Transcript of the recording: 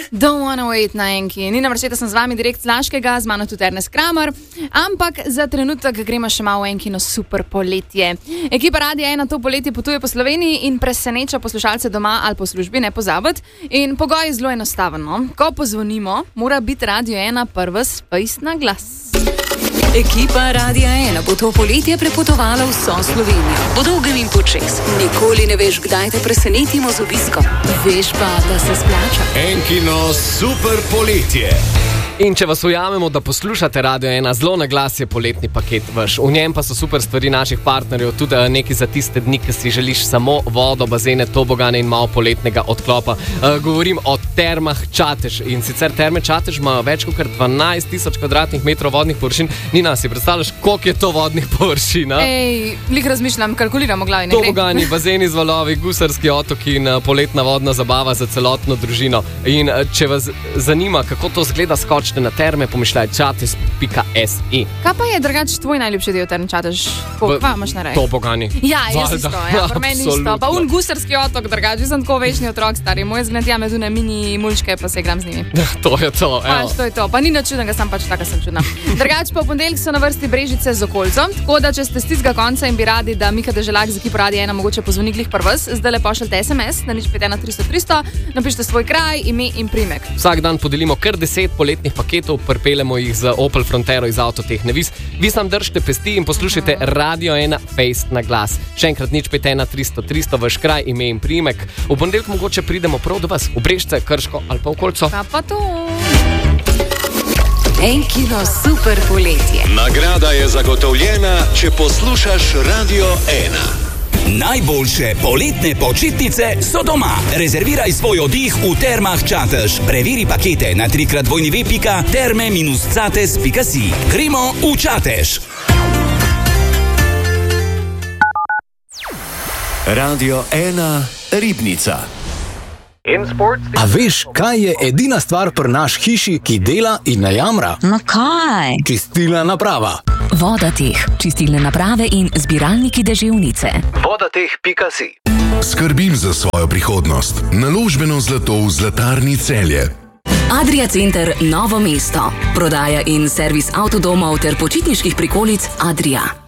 Don't wanna wait na enki. Nina Vršeta sem z vami direkt z Laškega, z mano tudi Ernest Kramer, ampak za trenutek gremo še malo v enkino super poletje. Ekipa Radia 1 to poletje potuje po Sloveniji in preseneča poslušalce doma ali po službi, ne pozabiti. In pogoj je zelo enostaven. No? Ko pozvonimo, mora biti Radio 1 prva spajst na glas. Ekipa Radia 1 bo to poletje prepotovala vso Slovenijo. Po dolgem in počez. Nikoli ne veš, kdaj te presenetimo z obiskom. Veš pa, da se splača. Enkino super poletje. In če vas ujamemo, da poslušate Radio 1, zelo na glas je poletni paket vaš. V njem pa so super stvari naših partnerjev, tudi neki za tiste dni, ki si želiš samo vodo, bazene, tobogane in malo poletnega odklopa. Govorim o termah Čatež. In sicer terme Čatež ima več kot 12,000 kvadratnih metrov vodnih površin. Nina, si predstavljaš, koliko je to vodnih površin? Lik razmišljam, kalkuliram v glavi. Tobogani, bazeni z valovi, gusarski otok in poletna vodna zabava za celotno družino. In če vas zanima, kako to zgleda, na terme, pomišljaj čatež.si. Kaj pa je drugače tvoj najljubši del term Čatež? Kva imaš na reji? Tobogani. Ja, jaz isto, pri meni isto. Pa gusarski otok drugače, jaz sem tako večni otrok stari. Moje zgled ja me tu ne mini mulčke, pa se igram z njimi. To je to, evo. To je to, pa ni nič čudnega, sem pač taka sem čudna. Drugače pa v ponedeljek so na vrsti Brežice z okolico, tako da če ste s tistega konca in bi radi, da Mika Deželak z ekipo Radia 1 mogoče pozvoni glih pri vas, zdajle pošljite SMS na 051 300 300, napišite svoj kraj, ime in priimek. Vsak dan podelimo kar 10 poletnih paketov, pripeljemo jih z Opel Frontero iz Avtotehne Vis. Vi sam držite pesti in poslušajte Radio 1 Fejst na glas. Še enkrat 051 300 300, vaš kraj, ime in priimek. V ponedeljek mogoče pridemo prav do vas, v Brežice, Krško ali pa v Kolco. Kaj pa to? Enkino super poletje. Nagrada je zagotovljena, če poslušaš Radio 1. Najboljše poletne počitnice so doma. Rezerviraj svoj oddih v termah Čatež. Preveri pakete na www.terme-cates.si. Gremo v Čatež. Radio 1 Ribnica. A veš, kaj je edina stvar pri naš hiši, ki dela in ne jamra? No kaj? Čistilna naprava. Vodateh, čistilne naprave in zbiralniki deževnice. Vodateh.si. Skrbim za svojo prihodnost. Naložbeno zlato v Zlatarni Celje. Adria Center Novo mesto. Prodaja in servis avtodomov ter počitniških prikolic Adria.